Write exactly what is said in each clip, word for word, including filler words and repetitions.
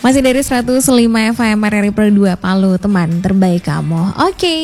Masih dari seratus lima F M R R I Per dua Palu, teman terbaik kamu. Oke, okay,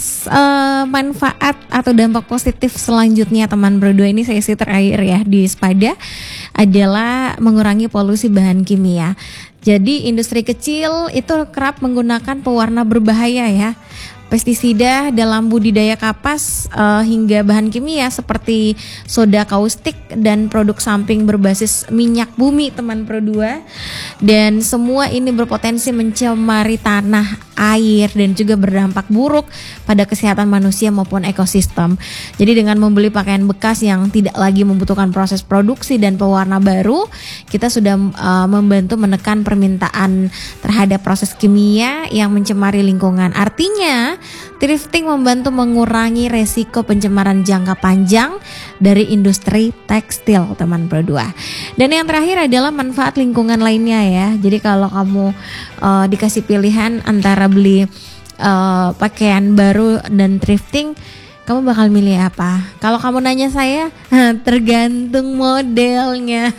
uh, manfaat atau dampak positif selanjutnya teman Per dua ini sesi terakhir ya di Spada adalah mengurangi polusi bahan kimia. Jadi industri kecil itu kerap menggunakan pewarna berbahaya ya, pestisida dalam budidaya kapas uh, hingga bahan kimia seperti soda kaustik dan produk samping berbasis minyak bumi teman Pro dua. Dan semua ini berpotensi mencemari tanah, air dan juga berdampak buruk pada kesehatan manusia maupun ekosistem. Jadi dengan membeli pakaian bekas yang tidak lagi membutuhkan proses produksi dan pewarna baru, kita sudah uh, membantu menekan permintaan terhadap proses kimia yang mencemari lingkungan. Artinya thrifting membantu mengurangi resiko pencemaran jangka panjang dari industri tekstil teman Pro dua. Dan yang terakhir adalah manfaat lingkungan lainnya ya. Jadi kalau kamu uh, dikasih pilihan antara beli uh, pakaian baru dan thrifting, kamu bakal milih apa? Kalau kamu nanya saya, tergantung modelnya.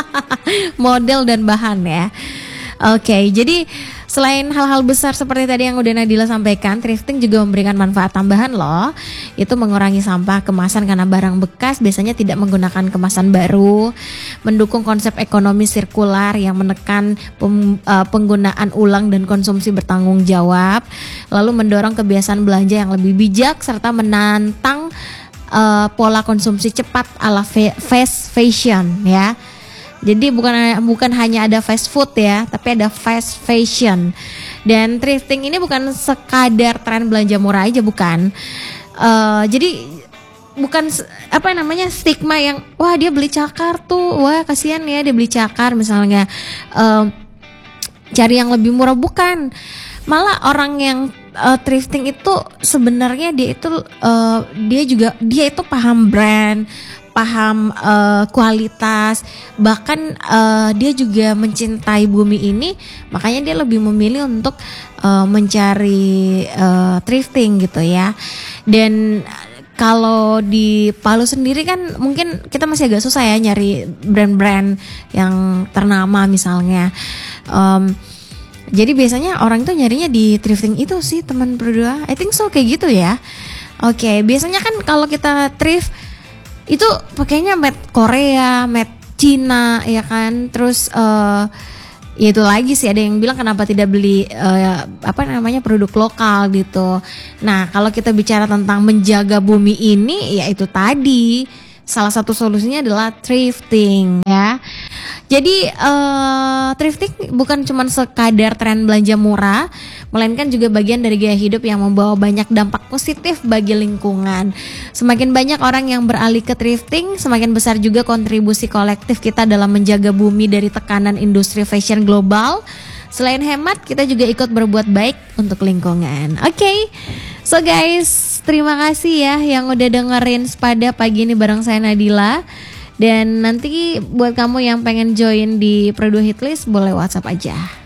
Model dan bahan ya. Oke, okay, jadi selain hal-hal besar seperti tadi yang udah Nadila sampaikan, thrifting juga memberikan manfaat tambahan loh. Itu mengurangi sampah kemasan karena barang bekas biasanya tidak menggunakan kemasan baru, mendukung konsep ekonomi sirkular yang menekan pem, uh, penggunaan ulang dan konsumsi bertanggung jawab, lalu mendorong kebiasaan belanja yang lebih bijak serta menantang uh, pola konsumsi cepat ala fa- fast fashion ya. Jadi bukan bukan hanya ada fast food ya, tapi ada fast fashion. Dan thrifting ini bukan sekadar tren belanja murah aja, bukan. Uh, jadi bukan apa namanya stigma yang wah dia beli cakar tuh, wah kasihan ya dia beli cakar misalnya. Uh, cari yang lebih murah, bukan. Malah orang yang uh, thrifting itu sebenarnya dia itu uh, dia juga dia itu paham brand, paham uh, kualitas, bahkan uh, dia juga mencintai bumi ini, makanya dia lebih memilih untuk uh, mencari uh, thrifting gitu ya. Dan kalau di Palu sendiri kan mungkin kita masih agak susah ya nyari brand-brand yang ternama misalnya. Um, jadi biasanya orang itu nyarinya di thrifting itu sih teman berdua. I think so kayak gitu ya. Oke, okay, biasanya kan kalau kita thrift itu pakainya made Korea, made Cina ya kan. Terus uh, ya itu lagi sih ada yang bilang kenapa tidak beli uh, apa namanya produk lokal gitu. Nah, kalau kita bicara tentang menjaga bumi ini ya itu tadi salah satu solusinya adalah thrifting ya. Jadi uh, thrifting bukan cuma sekadar tren belanja murah, melainkan juga bagian dari gaya hidup yang membawa banyak dampak positif bagi lingkungan. Semakin banyak orang yang beralih ke thrifting, semakin besar juga kontribusi kolektif kita dalam menjaga bumi dari tekanan industri fashion global. Selain hemat, kita juga ikut berbuat baik untuk lingkungan. Oke, okay. So guys, terima kasih ya yang udah dengerin Spada pagi ini bareng saya Nadila. Dan nanti buat kamu yang pengen join di Pro dua Hitlist boleh WhatsApp aja.